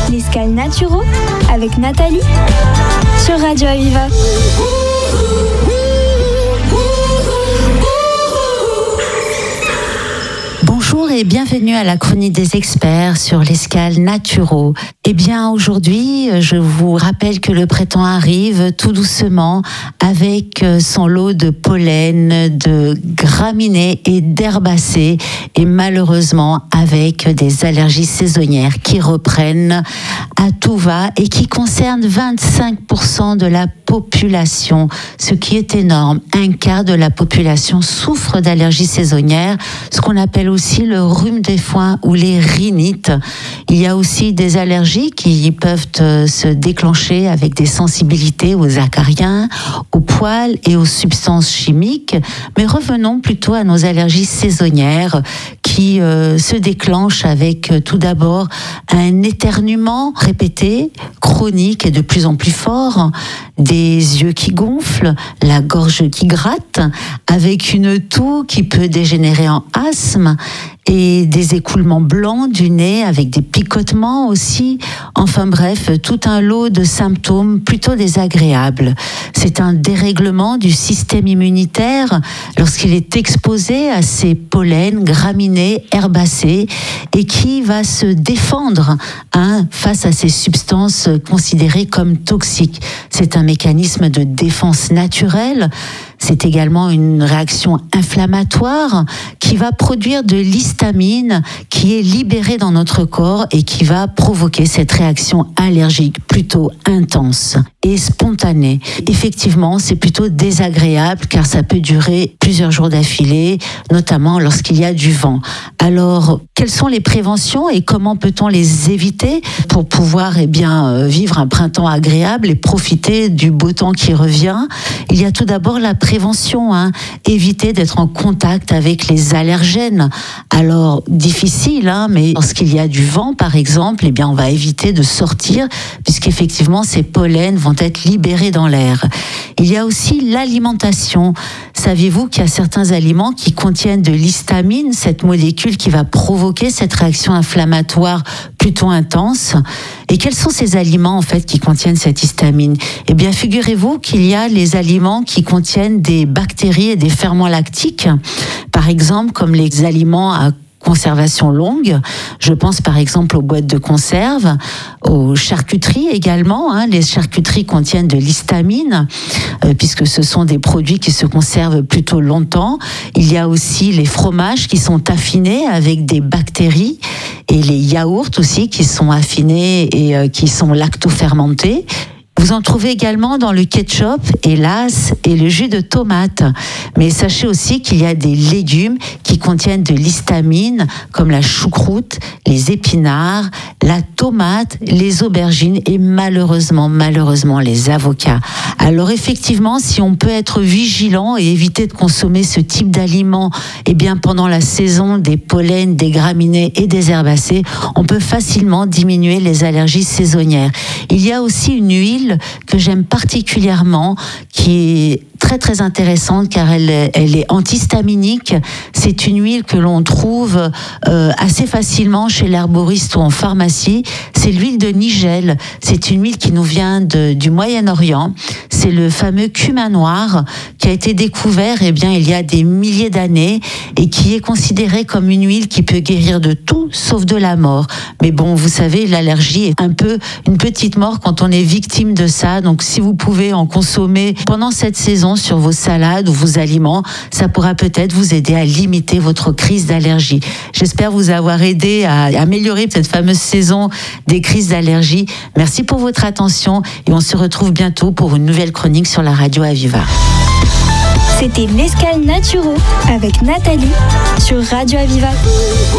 L'escale Naturo avec Nathalie sur Radio Aviva. Bonjour et bienvenue à la chronique des experts sur l'escale Naturo. Eh bien aujourd'hui, je vous rappelle que le printemps arrive tout doucement avec son lot de pollen, de graminées et d'herbacées et malheureusement avec des allergies saisonnières qui reprennent à tout va et qui concernent 25% de la population, ce qui est énorme. Un quart de la population souffre d'allergies saisonnières, ce qu'on appelle aussi le rhume des foins ou les rhinites. Il y a aussi des allergies qui peuvent se déclencher avec des sensibilités aux acariens, aux poils et aux substances chimiques. Mais revenons plutôt à nos allergies saisonnières qui se déclenchent avec tout d'abord un éternuement répété, chronique et de plus en plus fort, des yeux qui gonflent, la gorge qui gratte, avec une toux qui peut dégénérer en asthme et des écoulements blancs du nez avec des picotements aussi. Enfin bref, tout un lot de symptômes plutôt désagréables. C'est un dérèglement du système immunitaire lorsqu'il est exposé à ces pollens, graminées, herbacées et qui va se défendre face à ces substances considérées comme toxiques. C'est un mécanisme de défense naturelle. C'est également une réaction inflammatoire qui va produire de l'histamine qui est libérée dans notre corps et qui va provoquer cette réaction allergique plutôt intense et spontanée. Effectivement, c'est plutôt désagréable car ça peut durer plusieurs jours d'affilée, notamment lorsqu'il y a du vent. Alors, quelles sont les préventions et comment peut-on les éviter pour pouvoir vivre un printemps agréable et profiter du beau temps qui revient? Il y a tout d'abord la prévention, éviter d'être en contact avec les allergènes. Alors, difficile, mais lorsqu'il y a du vent, par exemple, on va éviter de sortir puisqu'effectivement, ces pollens vont être libérés dans l'air. Il y a aussi l'alimentation. Saviez-vous qu'il y a certains aliments qui contiennent de l'histamine, cette molécule qui va provoquer cette réaction inflammatoire plutôt intense? Et quels sont ces aliments en fait qui contiennent cette histamine? Eh bien, figurez-vous qu'il y a les aliments qui contiennent des bactéries et des ferments lactiques, par exemple comme les aliments à conservation longue. Je pense par exemple aux boîtes de conserve, aux charcuteries également. Les charcuteries contiennent de l'histamine puisque ce sont des produits qui se conservent plutôt longtemps. Il y a aussi les fromages qui sont affinés avec des bactéries et les yaourts aussi qui sont affinés et qui sont lactofermentés. Vous en trouvez également dans le ketchup, hélas, et le jus de tomate. Mais sachez aussi qu'il y a des légumes qui contiennent de l'histamine, comme la choucroute, les épinards, la tomate, les aubergines et malheureusement, les avocats. Alors effectivement, si on peut être vigilant et éviter de consommer ce type d'aliments, pendant la saison des pollens, des graminées et des herbacées, on peut facilement diminuer les allergies saisonnières. Il y a aussi une huile que j'aime particulièrement, qui est très très intéressante car elle est antihistaminique. C'est une huile que l'on trouve assez facilement chez l'herboriste ou en pharmacie. C'est l'huile de nigel. C'est une huile qui nous vient du Moyen-Orient. C'est le fameux cumin noir qui a été découvert il y a des milliers d'années et qui est considéré comme une huile qui peut guérir de tout sauf de la mort. Mais bon, vous savez, l'allergie est un peu une petite mort quand on est victime de ça. Donc si vous pouvez en consommer pendant cette saison sur vos salades ou vos aliments, ça pourra peut-être vous aider à limiter votre crise d'allergie. J'espère vous avoir aidé à améliorer cette fameuse saison des crises d'allergie. Merci pour votre attention et on se retrouve bientôt pour une nouvelle chronique sur la radio Aviva. C'était l'escale Naturo avec Nathalie sur Radio Aviva.